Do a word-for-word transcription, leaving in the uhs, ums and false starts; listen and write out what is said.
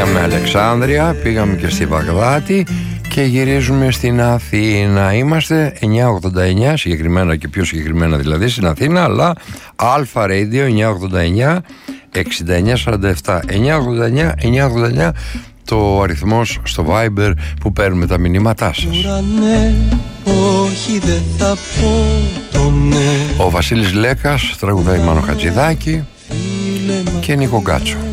Πήγαμε Αλεξάνδρεια, πήγαμε και στη Βαγδάτη και γυρίζουμε στην Αθήνα. Είμαστε εννιά ογδόντα εννιά, συγκεκριμένα και πιο συγκεκριμένα δηλαδή στην Αθήνα, αλλά Αλφα Radio εννιά ογδόντα εννιά εξήντα εννιά σαράντα επτά. εννιά ογδόντα εννιά εννιά ογδόντα εννιά το αριθμός στο Viber που παίρνουμε τα μηνύματά σας. Ναι, όχι, δεν θα πω το ναι. Ο Βασίλης Λέκας τραγουδάει Μάνο Χατζηδάκη και Νίκο Γκάτσο.